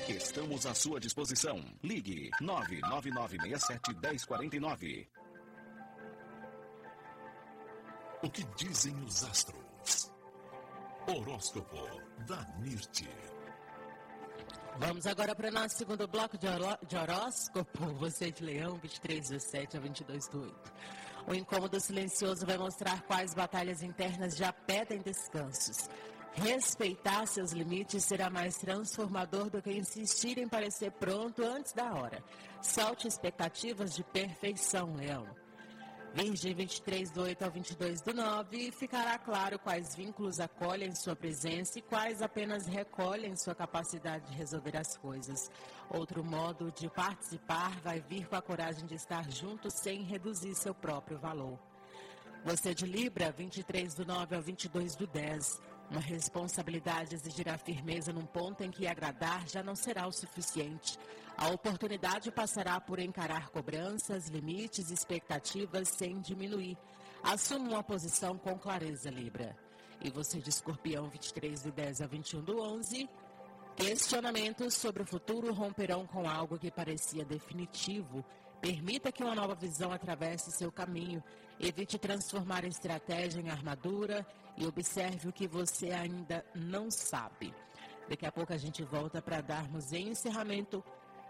Estamos à sua disposição. Ligue 99967-1049. O que dizem os astros? Horóscopo da Mirti. Vamos agora para o nosso segundo bloco de horóscopo. Você de Leão, 23/7 a 22/8. O incômodo silencioso vai mostrar quais batalhas internas já pedem descansos. Respeitar seus limites será mais transformador do que insistir em parecer pronto antes da hora. Solte expectativas de perfeição, Leão. Virgem, 23/8 a 22/9, ficará claro quais vínculos acolhem sua presença e quais apenas recolhem sua capacidade de resolver as coisas. Outro modo de participar vai vir com a coragem de estar junto sem reduzir seu próprio valor. Você de Libra, 23/9 a 22/10. Uma responsabilidade exigirá firmeza num ponto em que agradar já não será o suficiente. A oportunidade passará por encarar cobranças, limites e expectativas sem diminuir. Assuma uma posição com clareza, Libra. E você de Escorpião, 23/10 a 21/11. Questionamentos sobre o futuro romperão com algo que parecia definitivo. Permita que uma nova visão atravesse seu caminho. Evite transformar a estratégia em armadura e observe o que você ainda não sabe. Daqui a pouco a gente volta para darmos encerramento.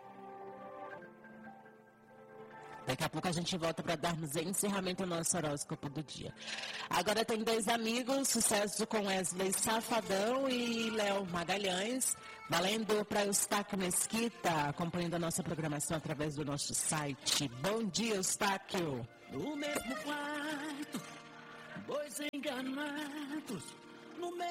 Ao nosso horóscopo do dia. Agora tem dois amigos, sucesso com Wesley Safadão e Léo Magalhães, valendo para Eustáquio Mesquita, acompanhando a nossa programação através do nosso site. Bom dia, Eustáquio. No mesmo quarto, dois enganados, no mesmo